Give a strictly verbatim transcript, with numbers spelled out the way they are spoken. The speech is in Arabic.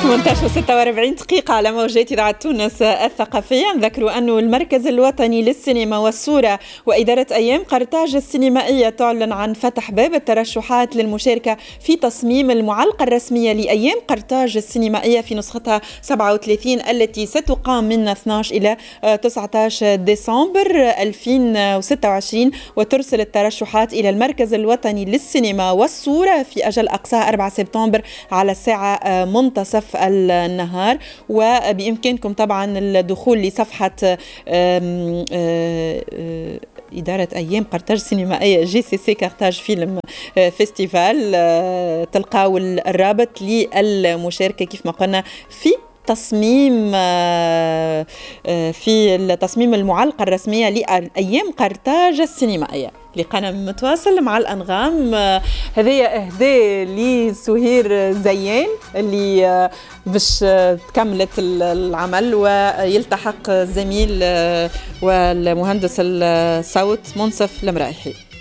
ثمانية عشر وستة وأربعين دقيقة على موجات إذاعة تونس الثقافية. نذكروا أنه المركز الوطني للسينما والصورة وإدارة أيام قرطاج السينمائية تعلن عن فتح باب الترشحات للمشاركة في تصميم المعلقة الرسمية لأيام قرطاج السينمائية في نسختها سبعة وثلاثين التي ستقام من اثني عشر إلى تسعة عشر ديسمبر ألفين وستة وعشرين، وترسل الترشحات إلى المركز الوطني للسينما والصورة في أجل أقصاها أربعة سبتمبر على الساعة منتصف النهار. وبإمكانكم طبعا الدخول لصفحة إدارة أيام قرطاج السينمائية جي سي سي قرطاج فيلم فيستيفال، تلقاو الرابط للمشاركة كيف ما قلنا في تصميم في التصميم المعلقة الرسمية لأيام قرطاج السينمائية. لقنا متواصل مع الأنغام. هذه إهداء لسهير زيان اللي باش تكملت العمل، ويلتحق الزميل والمهندس الصوت منصف المرايحي.